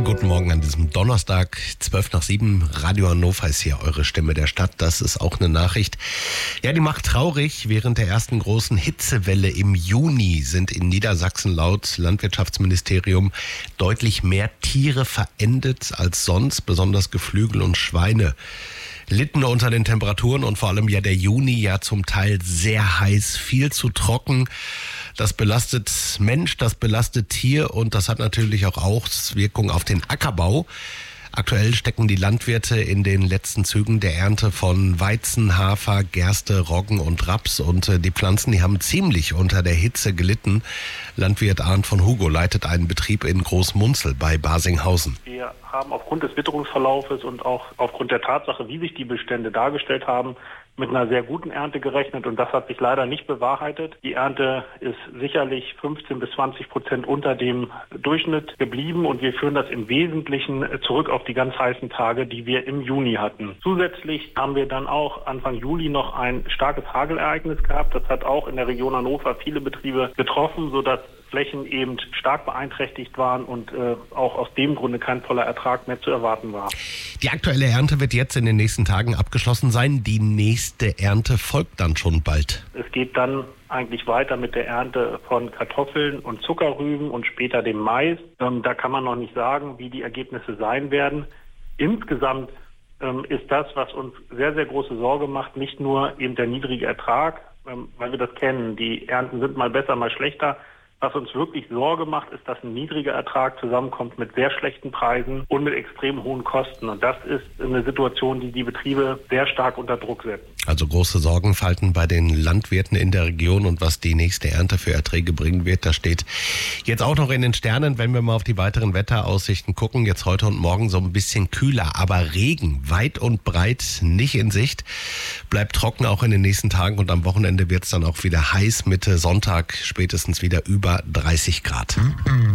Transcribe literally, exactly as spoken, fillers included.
Guten Morgen an diesem Donnerstag, zwölf nach sieben. Radio Hannover ist hier, eure Stimme der Stadt. Das ist auch eine Nachricht. Ja, die macht traurig. Während der ersten großen Hitzewelle im Juni sind in Niedersachsen laut Landwirtschaftsministerium deutlich mehr Tiere verendet als sonst. Besonders Geflügel und Schweine litten unter den Temperaturen und vor allem ja der Juni ja zum Teil sehr heiß, viel zu trocken. Das belastet Mensch, das belastet Tier und das hat natürlich auch Auswirkungen auf den Ackerbau. Aktuell stecken die Landwirte in den letzten Zügen der Ernte von Weizen, Hafer, Gerste, Roggen und Raps. Und die Pflanzen, die haben ziemlich unter der Hitze gelitten. Landwirt Arndt von Hugo leitet einen Betrieb in Großmunzel bei Barsinghausen. Wir haben aufgrund des Witterungsverlaufes und auch aufgrund der Tatsache, wie sich die Bestände dargestellt haben, mit einer sehr guten Ernte gerechnet und das hat sich leider nicht bewahrheitet. Die Ernte ist sicherlich fünfzehn bis zwanzig Prozent unter dem Durchschnitt geblieben und wir führen das im Wesentlichen zurück auf die ganz heißen Tage, die wir im Juni hatten. Zusätzlich haben wir dann auch Anfang Juli noch ein starkes Hagelereignis gehabt. Das hat auch in der Region Hannover viele Betriebe getroffen, sodass Flächen eben stark beeinträchtigt waren und äh, auch aus dem Grunde kein voller Ertrag mehr zu erwarten war. Die aktuelle Ernte wird jetzt in den nächsten Tagen abgeschlossen sein. Die nächste Ernte folgt dann schon bald. Es geht dann eigentlich weiter mit der Ernte von Kartoffeln und Zuckerrüben und später dem Mais. Ähm, da kann man noch nicht sagen, wie die Ergebnisse sein werden. Insgesamt ähm, ist das, was uns sehr, sehr große Sorge macht, nicht nur eben der niedrige Ertrag, ähm, weil wir das kennen. Die Ernten sind mal besser, mal schlechter. Was uns wirklich Sorge macht, ist, dass ein niedriger Ertrag zusammenkommt mit sehr schlechten Preisen und mit extrem hohen Kosten. Und das ist eine Situation, die die Betriebe sehr stark unter Druck setzt. Also große Sorgenfalten bei den Landwirten in der Region und was die nächste Ernte für Erträge bringen wird, das steht jetzt auch noch in den Sternen, wenn wir mal auf die weiteren Wetteraussichten gucken. Jetzt heute und morgen so ein bisschen kühler, aber Regen weit und breit nicht in Sicht. Bleibt trocken auch in den nächsten Tagen und am Wochenende wird es dann auch wieder heiß, Mitte Sonntag spätestens wieder über dreißig Grad.